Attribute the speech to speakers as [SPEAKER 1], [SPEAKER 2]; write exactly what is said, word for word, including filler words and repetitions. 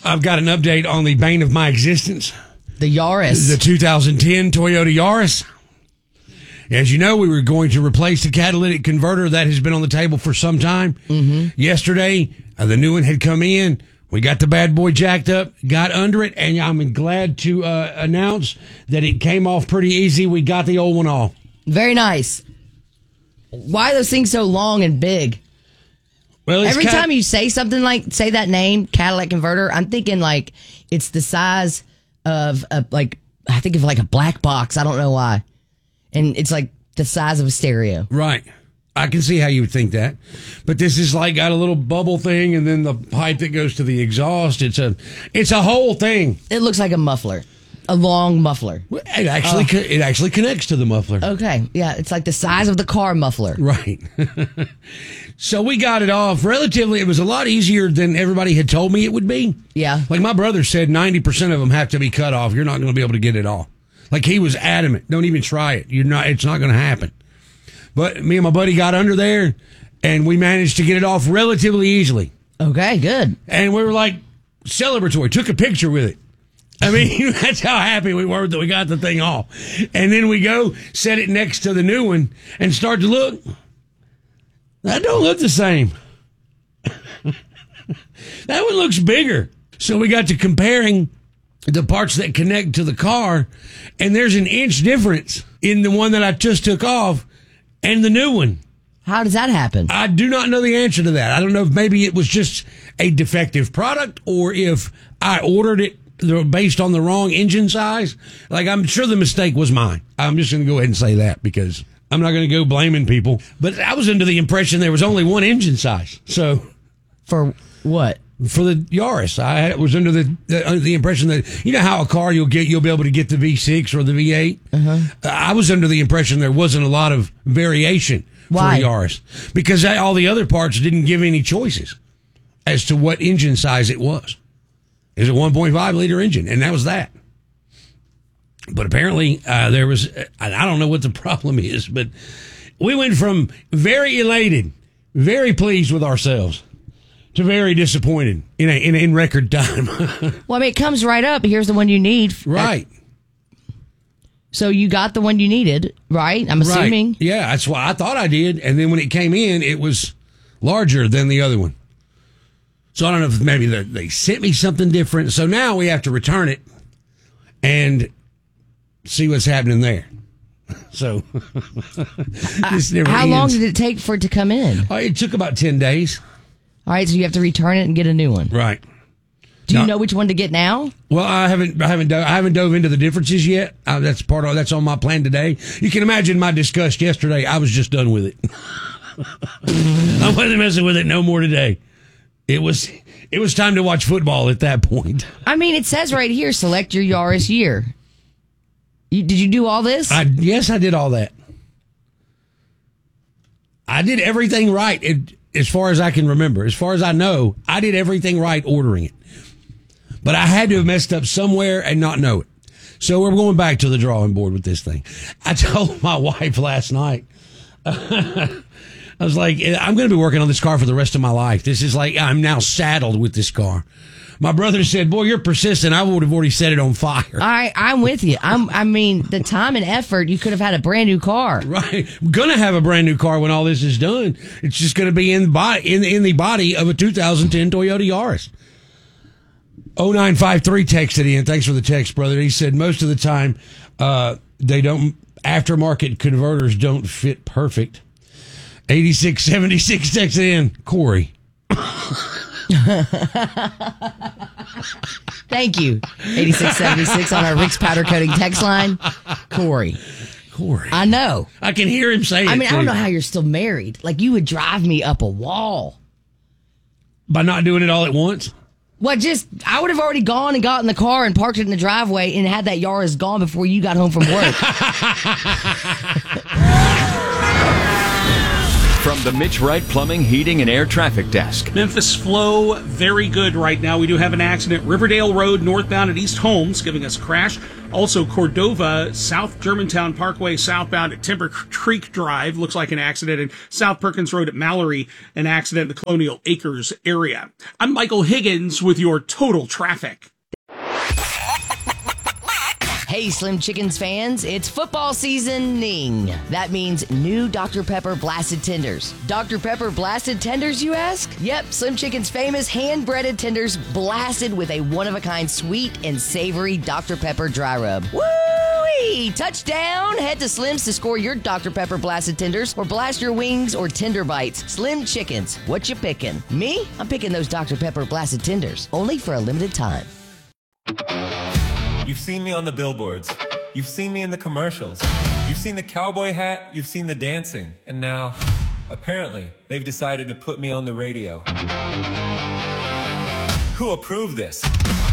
[SPEAKER 1] I've got an update on the bane of my existence.
[SPEAKER 2] The Yaris.
[SPEAKER 1] The two thousand ten Toyota Yaris. As you know, we were going to replace the catalytic converter that has been on the table for some time.
[SPEAKER 2] Mm-hmm.
[SPEAKER 1] Yesterday, uh, the new one had come in. We got the bad boy jacked up, got under it, and I'm glad to uh, announce that it came off pretty easy. We got the old one off.
[SPEAKER 2] Very nice. Why are those things so long and big?
[SPEAKER 1] Well, it's
[SPEAKER 2] every
[SPEAKER 1] cat-
[SPEAKER 2] time you say something like, say that name, catalytic converter, I'm thinking like it's the size of a, like, I think of like a black box. I don't know why. And it's like the size of a stereo.
[SPEAKER 1] Right. I can see how you would think that. But this is like got a little bubble thing and then the pipe that goes to the exhaust. It's a it's a whole thing.
[SPEAKER 2] It looks like a muffler. A long muffler.
[SPEAKER 1] It actually
[SPEAKER 2] Oh.
[SPEAKER 1] it actually connects to the muffler.
[SPEAKER 2] Okay. Yeah, it's like the size of the car muffler.
[SPEAKER 1] Right. So we got it off relatively. It was a lot easier than everybody had told me it would be.
[SPEAKER 2] Yeah.
[SPEAKER 1] Like my brother said ninety percent of them have to be cut off. You're not going to be able to get it off. Like he was adamant. Don't even try it. You're not it's not going to happen. But me and my buddy got under there, and we managed to get it off relatively easily.
[SPEAKER 2] Okay, good.
[SPEAKER 1] And we were like celebratory. Took a picture with it. I mean, that's how happy we were that we got the thing off. And then we go set it next to the new one and start to look. That don't look the same. That one looks bigger. So we got to comparing the parts that connect to the car, and there's an inch difference in the one that I just took off and the new one.
[SPEAKER 2] How does that happen?
[SPEAKER 1] I do not know the answer to that. I don't know if maybe it was just a defective product or if I ordered it based on the wrong engine size. Like, I'm sure the mistake was mine. I'm just going to go ahead and say that because I'm not going to go blaming people. But I was under the impression there was only one engine size. So,
[SPEAKER 2] For what?
[SPEAKER 1] for the Yaris, I was under the, the under the impression that, you know how a car you'll get you'll be able to get the V six or the V eight.
[SPEAKER 2] Uh-huh.
[SPEAKER 1] I was under the impression there wasn't a lot of variation
[SPEAKER 2] Why?
[SPEAKER 1] for the Yaris because I, all the other parts didn't give any choices as to what engine size it was. It's a one point five liter engine, and that was that. But apparently uh, there was I don't know what the problem is, but we went from very elated, very pleased with ourselves, to very disappointed in a, in, in record time.
[SPEAKER 2] Well, I mean, it comes right up. Here's the one you need.
[SPEAKER 1] Right.
[SPEAKER 2] So you got the one you needed, right? I'm assuming.
[SPEAKER 1] Right. Yeah, that's why I thought I did. And then when it came in, it was larger than the other one. So I don't know if maybe they, they sent me something different. So now we have to return it and see what's happening there. So this never
[SPEAKER 2] How long
[SPEAKER 1] ends.
[SPEAKER 2] did it take for it to come in?
[SPEAKER 1] Oh, it took about ten days.
[SPEAKER 2] All right, so you have to return it and get a new one.
[SPEAKER 1] Right.
[SPEAKER 2] Do you
[SPEAKER 1] No.
[SPEAKER 2] know which one to get now?
[SPEAKER 1] Well, I haven't, I haven't, dove, I haven't dove into the differences yet. Uh, that's part of that's on my plan today. You can imagine my disgust yesterday. I was just done with it. I wasn't messing with it no more today. It was, it was time to watch football at that point.
[SPEAKER 2] I mean, it says right here, select your Yaris year. You, did you do all this?
[SPEAKER 1] I yes, I did all that. I did everything right. It, as far as I can remember, as far as I know, I did everything right ordering it. But I had to have messed up somewhere and not know it. So we're going back to the drawing board with this thing. I told my wife last night, I was like, I'm going to be working on this car for the rest of my life. This is like, I'm now saddled with this car. My brother said, boy, you're persistent. I would have already set it on fire.
[SPEAKER 2] I, I'm with you. I'm, I mean, the time and effort, you could have had a brand new car.
[SPEAKER 1] Right. I'm going to have a brand new car when all this is done. It's just going to be in, body, in, in the body of a two thousand ten Toyota Yaris. oh nine five three texted in. Thanks for the text, brother. He said most of the time uh, they don't, aftermarket converters don't fit perfect. eighty-six seventy-six texted in. Corey.
[SPEAKER 2] Thank you. eighty-six seventy-six on our Rick's Powder Coating text line. Corey.
[SPEAKER 1] Corey.
[SPEAKER 2] I know.
[SPEAKER 1] I can hear him say it.
[SPEAKER 2] I mean, I don't
[SPEAKER 1] too.
[SPEAKER 2] know how you're still married. Like, you would drive me up a wall.
[SPEAKER 1] By not doing it all at once?
[SPEAKER 2] Well, just, I would have already gone and got in the car and parked it in the driveway and had that Yaris gone before you got home from work.
[SPEAKER 3] From the Mitch Wright Plumbing, Heating, and Air Traffic Desk.
[SPEAKER 4] Memphis flow, very good right now. We do have an accident. Riverdale Road, northbound at East Holmes, giving us a crash. Also, Cordova, South Germantown Parkway, southbound at Timber Creek Drive. Looks like an accident. And South Perkins Road at Mallory, an accident in the Colonial Acres area. I'm Michael Higgins with your total traffic.
[SPEAKER 2] Hey, Slim Chickens fans, it's football seasoning. That means new Doctor Pepper Blasted Tenders. Doctor Pepper Blasted Tenders, you ask? Yep, Slim Chicken's famous hand-breaded tenders blasted with a one-of-a-kind sweet and savory Doctor Pepper dry rub. Woo-wee! Touchdown! Head to Slim's to score your Doctor Pepper Blasted Tenders or blast your wings or tender bites. Slim Chickens, what you picking? Me? I'm picking those Doctor Pepper Blasted Tenders, only for a limited time.
[SPEAKER 5] You've seen me on the billboards. You've seen me in the commercials. You've seen the cowboy hat. You've seen the dancing. And now, apparently, they've decided to put me on the radio. Who approved this?